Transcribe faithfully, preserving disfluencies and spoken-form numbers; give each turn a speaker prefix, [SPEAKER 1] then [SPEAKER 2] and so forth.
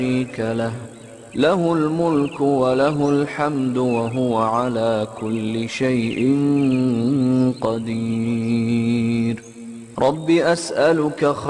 [SPEAKER 1] شريك له له الملك وله الحمد وهو على كل شيء قدير. رب أسألك